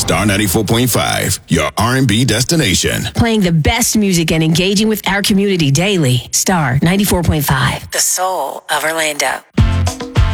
Star 94.5, your R&B destination. Playing the best music and engaging with our community daily. Star 94.5, the soul of Orlando.